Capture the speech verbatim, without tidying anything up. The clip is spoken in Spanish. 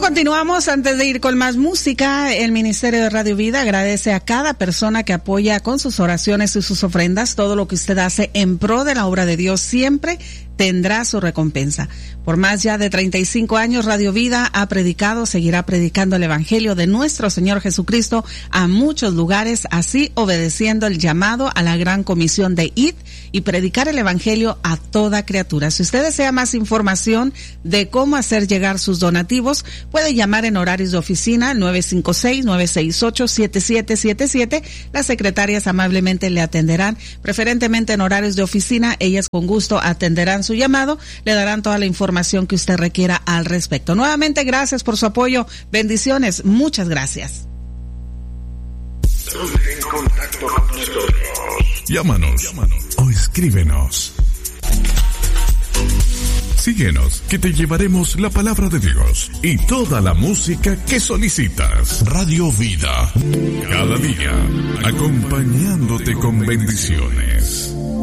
Continuamos. Antes de ir con más música, el Ministerio de Radio Vida agradece a cada persona que apoya con sus oraciones y sus ofrendas. Todo lo que usted hace en pro de la obra de Dios siempre tendrá su recompensa. Por más ya de treinta y cinco años, Radio Vida ha predicado, seguirá predicando el Evangelio de nuestro Señor Jesucristo a muchos lugares, así obedeciendo el llamado a la gran comisión de ir y predicar el Evangelio a toda criatura. Si usted desea más información de cómo hacer llegar sus donativos, puede llamar en horarios de oficina al nueve cinco seis, nueve seis ocho, siete siete siete siete. Las secretarias amablemente le atenderán, preferentemente en horarios de oficina. Ellas con gusto atenderán su llamado, le darán toda la información que usted requiera al respecto. Nuevamente, gracias por su apoyo. Bendiciones. Muchas gracias. En contacto con nosotros. Llámanos, Llámanos o escríbenos. Síguenos, que te llevaremos la palabra de Dios y toda la música que solicitas. Radio Vida, cada día, acompañándote con bendiciones.